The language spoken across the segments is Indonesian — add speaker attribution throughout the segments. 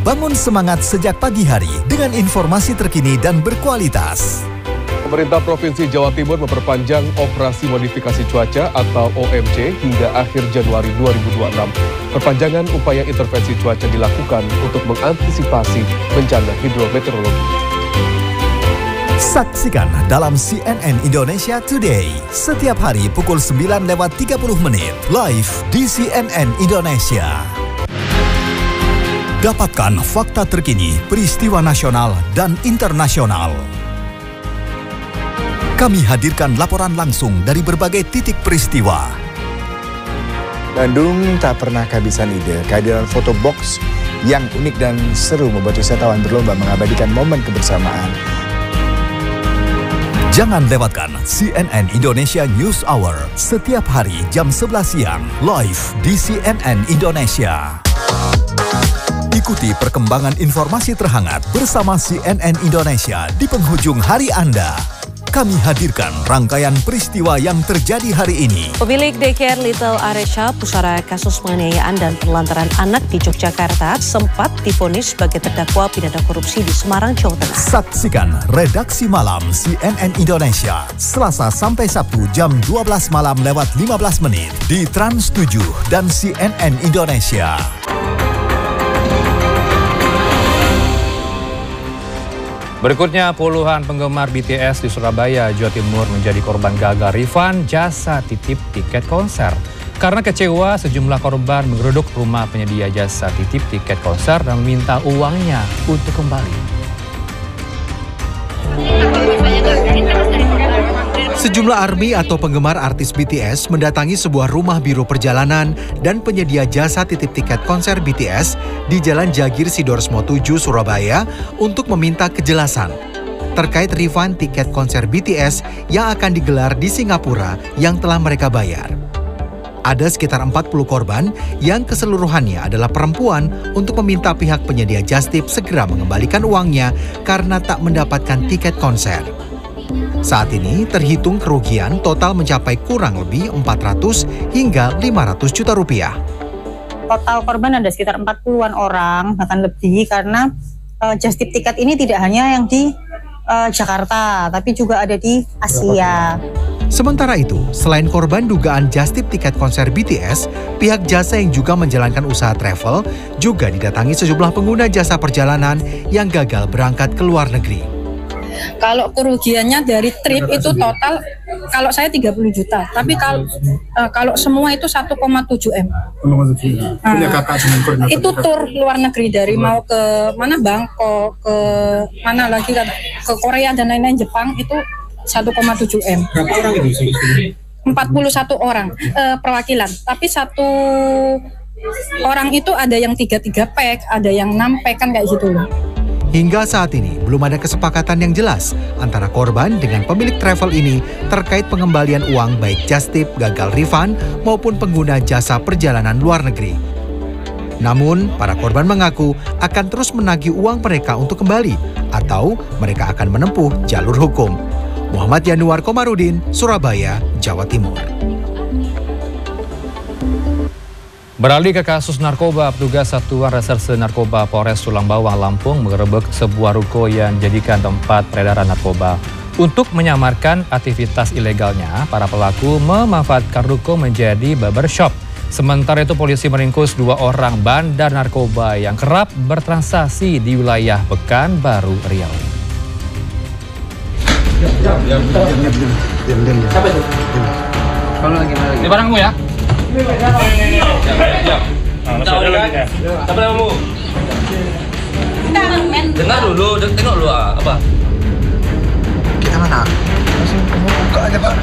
Speaker 1: bangun semangat sejak pagi hari dengan informasi terkini dan berkualitas.
Speaker 2: Pemerintah Provinsi Jawa Timur memperpanjang operasi modifikasi cuaca atau OMC hingga akhir Januari 2026. Perpanjangan upaya intervensi cuaca dilakukan untuk mengantisipasi bencana hidrometeorologi.
Speaker 1: Saksikan dalam CNN Indonesia Today setiap hari pukul 9:30 live di CNN Indonesia. Dapatkan fakta terkini, peristiwa nasional dan internasional. Kami hadirkan laporan langsung dari berbagai titik peristiwa.
Speaker 3: Bandung tak pernah kehabisan ide. Kehadiran foto box yang unik dan seru membuat wisatawan berlomba mengabadikan momen kebersamaan.
Speaker 1: Jangan lewatkan CNN Indonesia News Hour setiap hari jam 11 siang live di CNN Indonesia. Ikuti perkembangan informasi terhangat bersama CNN Indonesia di penghujung hari Anda. Kami hadirkan rangkaian peristiwa yang terjadi hari ini.
Speaker 4: Pemilik daycare Little Aresha, pusara kasus penganiayaan dan penelantaran anak di Yogyakarta, sempat divonis sebagai terdakwa pidana korupsi di Semarang, Jawa Tengah.
Speaker 1: Saksikan Redaksi Malam CNN Indonesia, Selasa sampai Sabtu jam 12 malam lewat 15 menit di Trans 7 dan CNN Indonesia.
Speaker 5: Berikutnya, puluhan penggemar BTS di Surabaya, Jawa Timur menjadi korban gagal refund jasa titip tiket konser. Karena kecewa, sejumlah korban menggeruduk rumah penyedia jasa titip tiket konser dan meminta uangnya untuk kembali.
Speaker 6: Sejumlah ARMY atau penggemar artis BTS mendatangi sebuah rumah biro perjalanan dan penyedia jasa titip tiket konser BTS di Jalan Jagir Sidoresmo 7, Surabaya untuk meminta kejelasan terkait refund tiket konser BTS yang akan digelar di Singapura yang telah mereka bayar. Ada sekitar 40 korban yang keseluruhannya adalah perempuan untuk meminta pihak penyedia jastip segera mengembalikan uangnya karena tak mendapatkan tiket konser. Saat ini terhitung kerugian total mencapai kurang lebih 400 hingga 500 juta rupiah.
Speaker 7: Total korban ada sekitar 40-an orang, bahkan lebih, karena just tip tiket ini tidak hanya yang di Jakarta, tapi juga ada di Asia.
Speaker 6: Sementara itu, selain korban dugaan just tip tiket konser BTS, pihak jasa yang juga menjalankan usaha travel juga didatangi sejumlah pengguna jasa perjalanan yang gagal berangkat ke luar negeri.
Speaker 8: Kalau kerugiannya dari trip itu total, kalau saya 30 juta, tapi kalau semua itu 1,7 M. Itu tur luar negeri, dari mau ke mana, Bangkok, ke mana lagi, ke Korea dan lain-lain, Jepang, itu 1,7 M.
Speaker 9: Berapa orang itu?
Speaker 8: 41 orang perwakilan, tapi satu orang itu ada yang 3 pack, ada yang 6 pack, kan kayak gitu loh.
Speaker 6: Hingga saat ini belum ada kesepakatan yang jelas antara korban dengan pemilik travel ini terkait pengembalian uang baik just tip, gagal refund maupun pengguna jasa perjalanan luar negeri. Namun, para korban mengaku akan terus menagih uang mereka untuk kembali atau mereka akan menempuh jalur hukum. Muhammad Yanuar Komarudin, Surabaya, Jawa Timur.
Speaker 5: Beralih ke kasus narkoba, petugas Satuan Reserse Narkoba Polres Tulang Bawang, Lampung mengerebek sebuah ruko yang dijadikan tempat peredaran narkoba. Untuk menyamarkan aktivitas ilegalnya, para pelaku memanfaatkan ruko menjadi barbershop. Sementara itu, polisi meringkus 2 orang bandar narkoba yang kerap bertransaksi di wilayah Pekanbaru, Riau.
Speaker 9: Diam. Siapa itu? Kalau lagi. Ini barangmu ya? Siapa namamu? Dengar dulu, tengok dulu apa?
Speaker 3: Kita mana? Buka aja, Pak.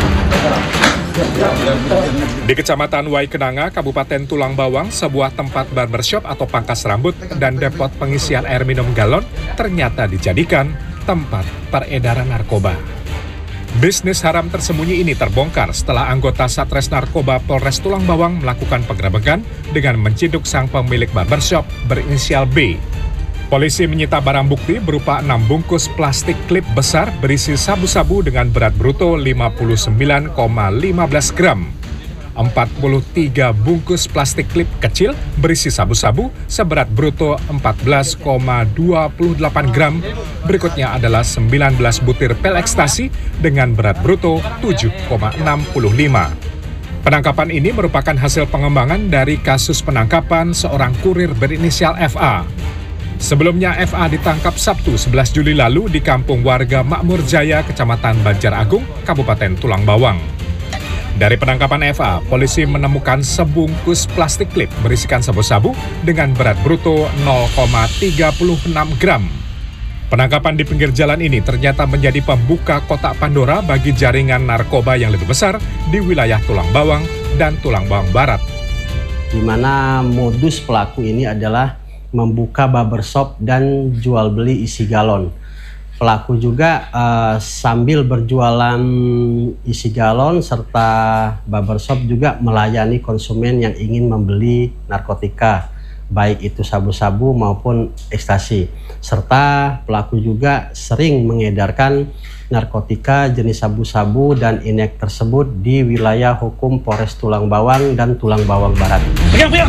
Speaker 10: Di Kecamatan Waikenanga, Kabupaten Tulang Bawang, sebuah tempat barbershop atau pangkas rambut dan depot pengisian air minum galon ternyata dijadikan tempat peredaran narkoba. Bisnis haram tersembunyi ini terbongkar setelah anggota Satres Narkoba Polres Tulang Bawang melakukan penggerebekan dengan menciduk sang pemilik barbershop berinisial B. Polisi menyita barang bukti berupa 6 bungkus plastik klip besar berisi sabu-sabu dengan berat bruto 59,15 gram. 43 bungkus plastik klip kecil berisi sabu-sabu seberat bruto 14,28 gram. Berikutnya adalah 19 butir pil ekstasi dengan berat bruto 7,65. Penangkapan ini merupakan hasil pengembangan dari kasus penangkapan seorang kurir berinisial FA. Sebelumnya FA ditangkap Sabtu 11 Juli lalu di kampung warga Makmur Jaya, Kecamatan Banjar Agung, Kabupaten Tulang Bawang. Dari penangkapan FA, polisi menemukan sebungkus plastik klip berisikan sabu-sabu dengan berat bruto 0,36 gram. Penangkapan di pinggir jalan ini ternyata menjadi pembuka kotak Pandora bagi jaringan narkoba yang lebih besar di wilayah Tulang Bawang dan Tulang Bawang Barat.
Speaker 11: Di mana modus pelaku ini adalah membuka barbershop dan jual beli isi galon. Pelaku juga sambil berjualan isi galon serta barbershop juga melayani konsumen yang ingin membeli narkotika, baik itu sabu-sabu maupun ekstasi. Serta pelaku juga sering mengedarkan narkotika jenis sabu-sabu dan inek tersebut di wilayah hukum Polres Tulang Bawang dan Tulang Bawang Barat.
Speaker 9: Pegang!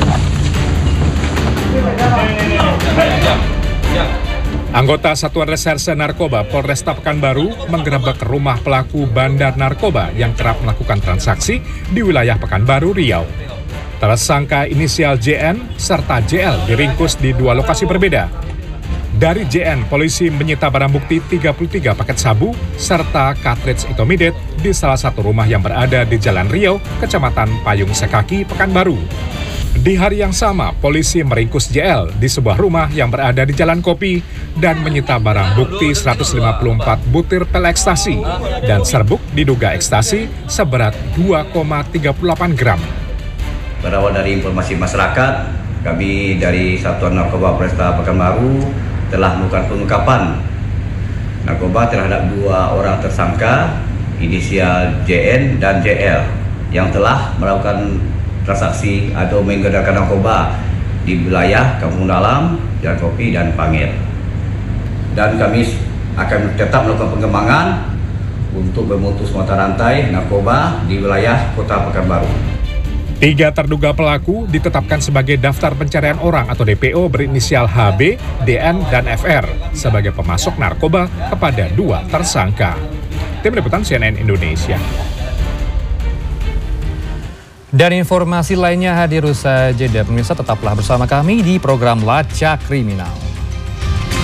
Speaker 10: Anggota Satuan Reserse Narkoba Polresta Pekanbaru menggerebek rumah pelaku bandar narkoba yang kerap melakukan transaksi di wilayah Pekanbaru, Riau. Tersangka inisial JN serta JL diringkus di dua lokasi berbeda. Dari JN, polisi menyita barang bukti 33 paket sabu serta cartridge itomidate di salah satu rumah yang berada di Jalan Riau, Kecamatan Payung Sekaki, Pekanbaru. Di hari yang sama, polisi meringkus JL di sebuah rumah yang berada di Jalan Kopi dan menyita barang bukti 154 butir pil ekstasi dan serbuk diduga ekstasi seberat 2,38 gram.
Speaker 12: Berawal dari informasi masyarakat, kami dari Satuan Narkoba Polresta Pekanbaru telah melakukan pengungkapan narkoba terhadap dua orang tersangka inisial JN dan JL yang telah melakukan transaksi atau mengedarkan narkoba di wilayah Kampung Dalam, Jalan Kopi, dan Pangir. Dan kami akan tetap melakukan pengembangan untuk memutus mata rantai narkoba di wilayah Kota Pekanbaru.
Speaker 10: 3 terduga pelaku ditetapkan sebagai daftar pencarian orang atau DPO berinisial HB, DN, dan FR sebagai pemasok narkoba kepada 2 tersangka. Tim Liputan CNN Indonesia.
Speaker 5: Dan informasi lainnya hadir usai jeda. Pemirsa, tetaplah bersama kami di program Lacak Kriminal.